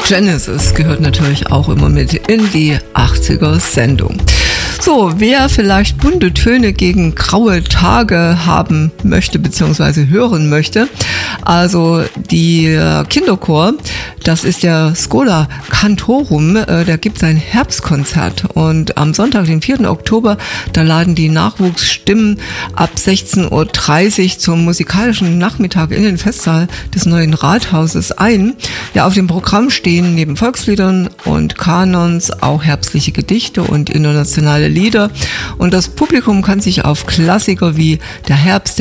Genesis gehört natürlich auch immer mit in die 80er-Sendung. So, wer vielleicht bunte Töne gegen graue Tage haben möchte bzw. hören möchte, also die Kinderchor, das ist der Schola Cantorum, der gibt sein Herbstkonzert und am Sonntag, den 4. Oktober, da laden die Nachwuchsstimmen ab 16.30 Uhr zum musikalischen Nachmittag in den Festsaal des neuen Rathauses ein. Ja, auf dem Programm stehen neben Volksliedern und Kanons auch herbstliche Gedichte und internationale Lieder und das Publikum kann sich auf Klassiker wie Der Herbst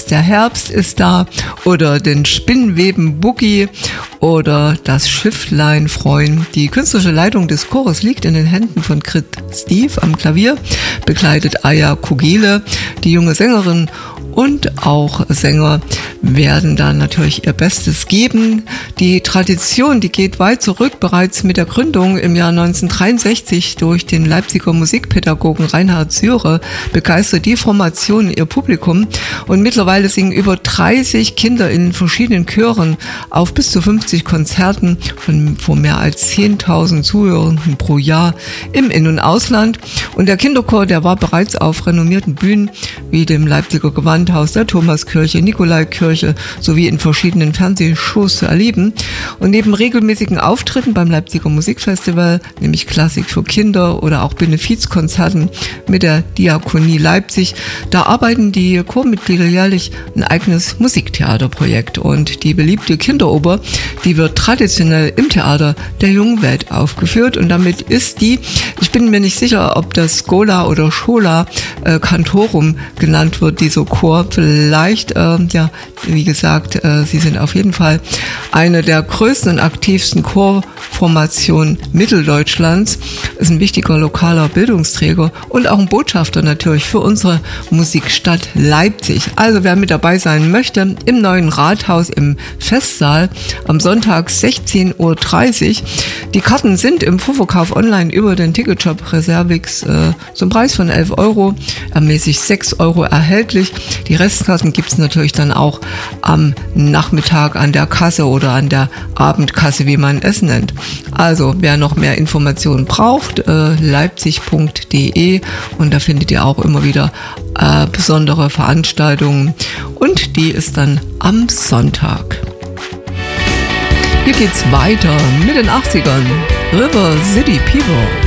ist da oder den Spinnweben Boogie oder Das Schifflein freuen. Die künstlerische Leitung des Chores liegt in den Händen von Grit Steve am Klavier, begleitet Aya Kugele, die junge Sängerin und auch Sänger werden dann natürlich ihr Bestes geben. Die Tradition, die geht weit zurück, bereits mit der Gründung im Jahr 1963 durch den Leipziger Musikpädagogen Reinhard Syre begeistert die Formation ihr Publikum und mittlerweile singen über 30 Kinder in verschiedenen Chören auf bis zu 50 Konzerten von mehr als 10.000 Zuhörenden pro Jahr im In- und Ausland. Und der Kinderchor, der war bereits auf renommierten Bühnen wie dem Leipziger Gewandhaus, der Thomaskirche, Nikolaikirche sowie in verschiedenen Fernsehshows zu erleben. Und neben regelmäßigen Auftritten beim Leipziger Musikfestival, nämlich Klassik für Kinder oder auch Benefizkonzerten mit der Diakonie Leipzig, da arbeiten die Chormitglieder jährlich ein eigenes Musiktheaterprojekt. Und die beliebte Kinderoper, die wird traditionell im Theater der Jungen Welt aufgeführt. Und damit ist die, ich bin mir nicht sicher, ob das Schola oder Schola Cantorum genannt wird, dieser Chor. Vielleicht, wie gesagt, sie sind auf jeden Fall eine der größten und aktivsten Chorformationen Mitteldeutschlands, ist ein wichtiger lokaler Bildungsträger und auch ein Botschafter natürlich für unsere Musikstadt Leipzig. Also wer mit dabei sein möchte, im neuen Rathaus im Festsaal am Sonntag 16.30 Uhr. Die Karten sind im Vorverkauf online über den Ticketshop Reservix zum Preis von 11 €, ermäßigt 6 € erhältlich. Die Restkarten gibt es natürlich dann auch am Nachmittag an der Kasse oder an der Abendkasse, wie man es nennt. Also wer noch mehr Informationen braucht, leipzig.de und da findet ihr auch immer wieder besondere Veranstaltungen und die ist dann am Sonntag. Hier geht's weiter mit den 80ern. River City People.